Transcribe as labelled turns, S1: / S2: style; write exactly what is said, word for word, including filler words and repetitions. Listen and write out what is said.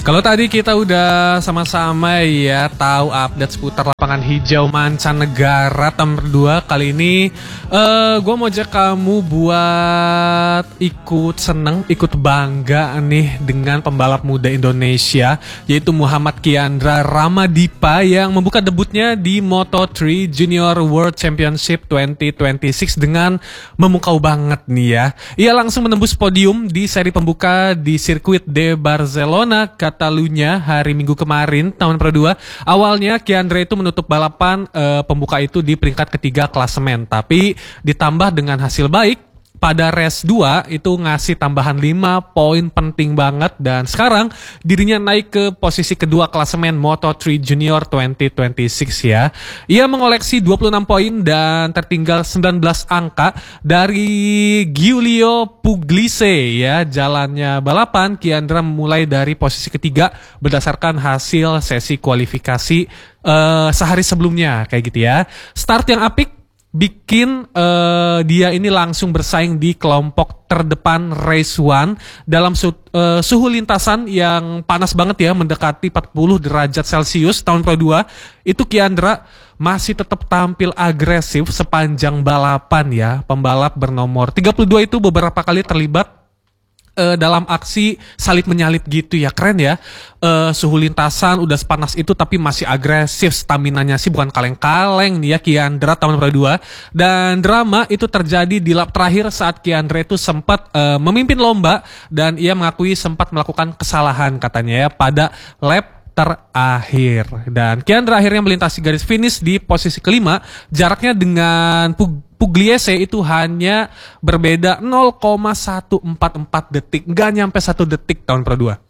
S1: Kalau tadi kita udah sama-sama ya tahu update seputar lapangan hijau mancanegara nomor dua, kali ini uh, gue mau ajak kamu buat ikut seneng, ikut bangga nih dengan pembalap muda Indonesia, yaitu Muhammad Kiandra Ramadipa yang membuka debutnya di Moto tiga Junior World Championship dua ribu dua puluh enam dengan memukau banget nih ya. Ia langsung menembus podium di seri pembuka di sirkuit de Barcelona, Catalunya hari Minggu kemarin tahun dua. Awalnya Kiandra itu menutup balapan e, pembuka itu di peringkat ketiga klasemen, tapi ditambah dengan hasil baik pada race dua itu ngasih tambahan lima poin penting banget, dan sekarang dirinya naik ke posisi kedua klasemen Moto tiga Junior dua ribu dua puluh enam ya. Ia mengoleksi dua puluh enam poin dan tertinggal sembilan belas angka dari Giulio Pugliese ya. Jalannya balapan, Kiandra memulai dari posisi ketiga berdasarkan hasil sesi kualifikasi uh, sehari sebelumnya kayak gitu ya. Start yang apik bikin uh, dia ini langsung bersaing di kelompok terdepan race one dalam su uh, suhu lintasan yang panas banget ya, mendekati empat puluh derajat Celcius tahun dua. Itu Kiandra masih tetap tampil agresif sepanjang balapan ya. Pembalap bernomor tiga puluh dua itu beberapa kali terlibat Uh, dalam aksi salip menyalip gitu ya. Keren ya, uh, suhu lintasan udah sepanas itu tapi masih agresif, staminanya sih bukan kaleng-kaleng nih ya Kiandra tahun dua. Dan drama itu terjadi di lap terakhir saat Kiandra itu sempat uh, memimpin lomba, dan ia mengakui sempat melakukan kesalahan katanya ya pada lap terakhir. Dan Kiandra akhirnya melintasi garis finish di posisi kelima. Jaraknya dengan Pug Pugliese itu hanya berbeda nol koma satu empat empat detik, nggak nyampe satu detik tahun dua.